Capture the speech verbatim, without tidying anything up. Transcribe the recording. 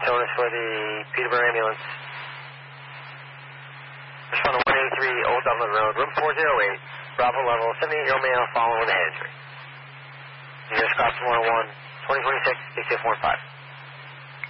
Jonas for the Peterborough ambulance. Respond to one eighty-three Old Dublin Road, room four oh eight, Bravo level, seventy-eight-year-old male following with a head injury. Near Scots one oh one, twenty twenty-six, six eight four five.